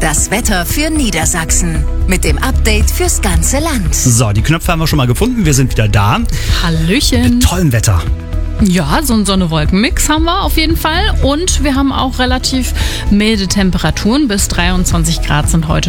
Das Wetter für Niedersachsen. Mit dem Update fürs ganze Land. So, die Knöpfe haben wir schon mal gefunden. Wir sind wieder da. Hallöchen. Mit tollem Wetter. Ja, so ein Sonne-Wolken-Mix haben wir auf jeden Fall. Und wir haben auch relativ milde Temperaturen. Bis 23 Grad sind heute